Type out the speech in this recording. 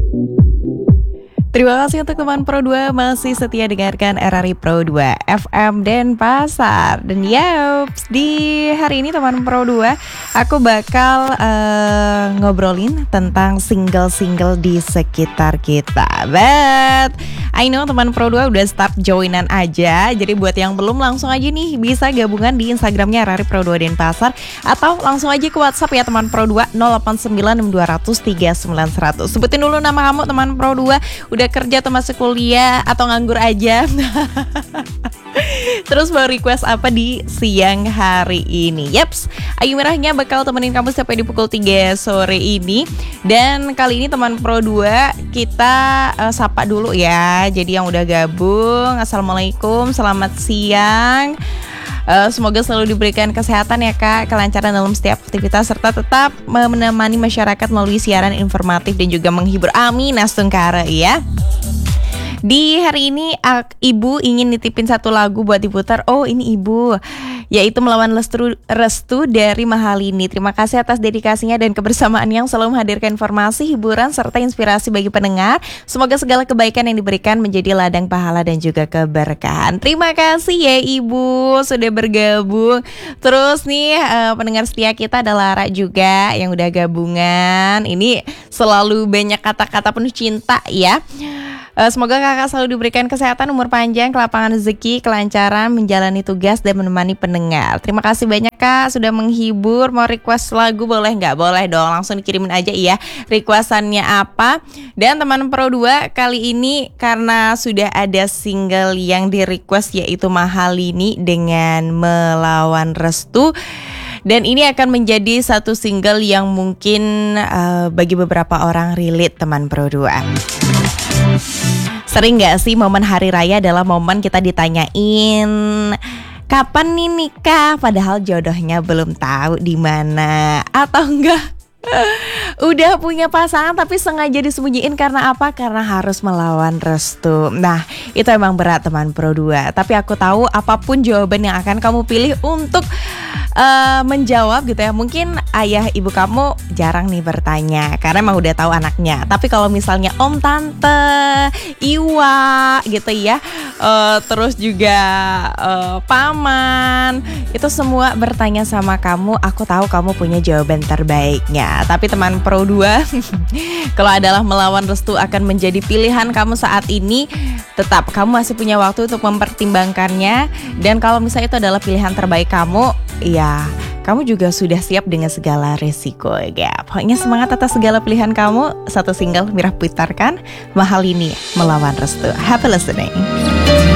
Terima kasih untuk teman Pro 2 masih setia dengarkan RRI Pro 2 FM Denpasar. Dan yaps, di hari ini teman Pro 2 aku bakal ngobrolin tentang single-single di sekitar kita. But I know teman Pro 2 udah start joinan aja. Jadi buat yang belum, langsung aja nih bisa gabungan di Instagramnya RRI Pro 2 Denpasar, atau langsung aja ke WhatsApp ya teman Pro 2 089620039100. Sebutin dulu nama kamu teman Pro 2, udah kerja atau masih kuliah atau nganggur aja. Terus mau request apa di siang hari ini? Yaps, Ayu Merahnya bakal temenin kamu sampai di pukul 3 sore ini. Dan kali ini teman Pro 2 kita sapa dulu ya. Jadi yang udah gabung, Assalamualaikum, selamat siang. Semoga selalu diberikan kesehatan ya Kak, kelancaran dalam setiap aktivitas, serta tetap menemani masyarakat melalui siaran informatif dan juga menghibur. Amin astungkara ya. Di hari ini Ibu ingin nitipin satu lagu buat diputar. Oh ini Ibu, yaitu Melawan Restu dari Mahalini. Terima kasih atas dedikasinya dan kebersamaan yang selalu menghadirkan informasi, hiburan, serta inspirasi bagi pendengar. Semoga segala kebaikan yang diberikan menjadi ladang pahala dan juga keberkahan. Terima kasih ya Ibu sudah bergabung. Terus nih pendengar setia kita ada Lara juga yang udah gabungan. Ini selalu banyak kata-kata penuh cinta ya. Semoga kakak selalu diberikan kesehatan, umur panjang, kelapangan rezeki, kelancaran menjalani tugas dan menemani pendengar. Terima kasih banyak Kak sudah menghibur. Mau request lagu boleh nggak? Boleh dong, langsung dikirimin aja ya requestannya apa. Dan teman Pro 2 kali ini karena sudah ada single yang di request, yaitu Mahalini dengan Melawan Restu. Dan ini akan menjadi satu single yang mungkin bagi beberapa orang relate teman Pro 2. Sering gak sih momen hari raya adalah momen kita ditanyain kapan nih nikah, padahal jodohnya belum tahu di mana, atau enggak udah punya pasangan tapi sengaja disembunyiin karena apa? Karena harus melawan restu. Nah, itu emang berat teman Pro 2. Tapi aku tahu apapun jawaban yang akan kamu pilih untuk menjawab gitu ya. Mungkin ayah ibu kamu jarang nih bertanya karena emang udah tahu anaknya. Tapi kalau misalnya om, tante, iwa gitu ya, terus juga paman, itu semua bertanya sama kamu. Aku tahu kamu punya jawaban terbaiknya. Tapi teman Pro 2, kalau adalah melawan restu akan menjadi pilihan kamu saat ini, tetap kamu masih punya waktu untuk mempertimbangkannya. Dan kalau misalnya itu adalah pilihan terbaik kamu, ya kamu juga sudah siap dengan segala resiko ya. Pokoknya semangat atas segala pilihan kamu. Satu single Mirah putarkan, Mahalini Melawan Restu. Happy listening.